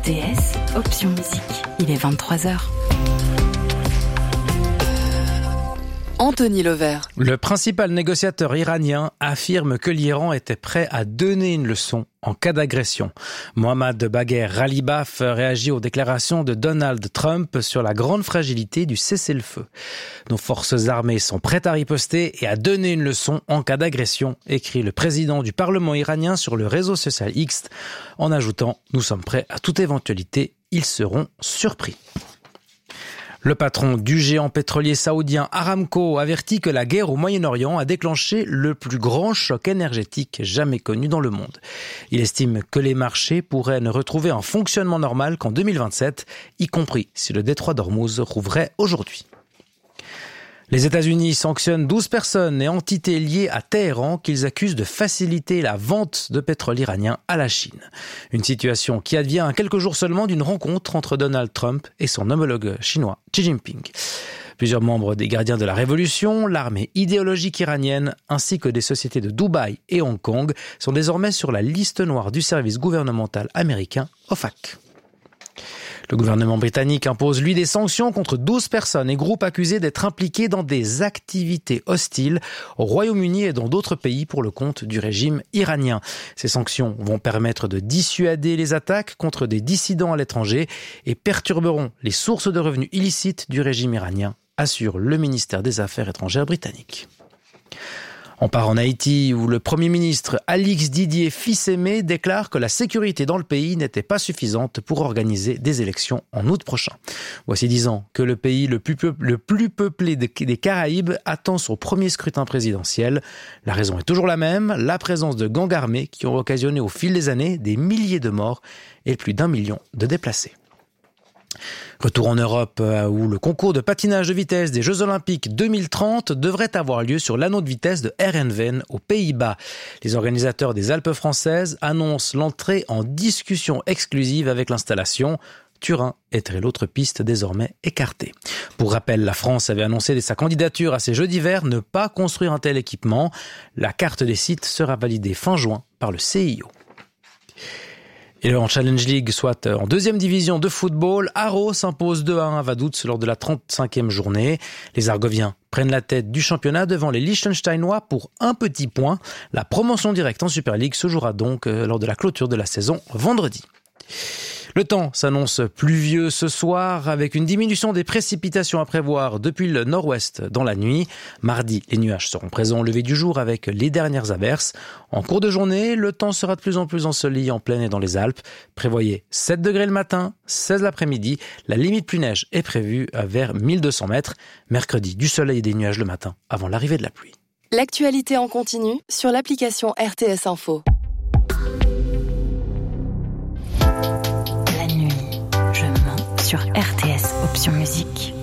RTS, option musique. Il est 23h. Anthony Lover. Le principal négociateur iranien affirme que l'Iran était prêt à donner une leçon en cas d'agression. Mohammad Bagher Ghalibaf réagit aux déclarations de Donald Trump sur la grande fragilité du cessez-le-feu. Nos forces armées sont prêtes à riposter et à donner une leçon en cas d'agression, écrit le président du Parlement iranien sur le réseau social X, en ajoutant « Nous sommes prêts à toute éventualité, ils seront surpris ». Le patron du géant pétrolier saoudien Aramco avertit que la guerre au Moyen-Orient a déclenché le plus grand choc énergétique jamais connu dans le monde. Il estime que les marchés pourraient ne retrouver un fonctionnement normal qu'en 2027, y compris si le détroit d'Ormuz rouvrait aujourd'hui. Les États-Unis sanctionnent 12 personnes et entités liées à Téhéran qu'ils accusent de faciliter la vente de pétrole iranien à la Chine. Une situation qui advient à quelques jours seulement d'une rencontre entre Donald Trump et son homologue chinois Xi Jinping. Plusieurs membres des gardiens de la révolution, l'armée idéologique iranienne, ainsi que des sociétés de Dubaï et Hong Kong sont désormais sur la liste noire du service gouvernemental américain OFAC. Le gouvernement britannique impose, lui, des sanctions contre 12 personnes et groupes accusés d'être impliqués dans des activités hostiles au Royaume-Uni et dans d'autres pays pour le compte du régime iranien. Ces sanctions vont permettre de dissuader les attaques contre des dissidents à l'étranger et perturberont les sources de revenus illicites du régime iranien, assure le ministère des Affaires étrangères britannique. On part en Haïti où le Premier ministre Alix Didier Fils-Aimé déclare que la sécurité dans le pays n'était pas suffisante pour organiser des élections en août prochain. Voici 10 ans que le pays le plus peuplé des Caraïbes attend son premier scrutin présidentiel. La raison est toujours la même, la présence de gangs armés qui ont occasionné au fil des années des milliers de morts et plus d'1 million de déplacés. Retour en Europe où le concours de patinage de vitesse des Jeux Olympiques 2030 devrait avoir lieu sur l'anneau de vitesse de Herenveen aux Pays-Bas. Les organisateurs des Alpes françaises annoncent l'entrée en discussion exclusive avec l'installation. Turin était l'autre piste désormais écartée. Pour rappel, la France avait annoncé dès sa candidature à ces Jeux d'hiver ne pas construire un tel équipement. La carte des sites sera validée fin juin par le CIO. Et en Challenge League, soit en deuxième division de football, Haro s'impose 2-1 à Vaduz lors de la 35e journée. Les Argoviens prennent la tête du championnat devant les Liechtensteinois pour un petit point. La promotion directe en Super League se jouera donc lors de la clôture de la saison vendredi. Le temps s'annonce pluvieux ce soir avec une diminution des précipitations à prévoir depuis le nord-ouest dans la nuit. Mardi, les nuages seront présents au lever du jour avec les dernières averses. En cours de journée, le temps sera de plus en plus ensoleillé en plaine et dans les Alpes. Prévoyez 7 degrés le matin, 16 l'après-midi. La limite pluie neige est prévue vers 1200 mètres. Mercredi, du soleil et des nuages le matin avant l'arrivée de la pluie. L'actualité en continu sur l'application RTS Info. Sur RTS, option musique.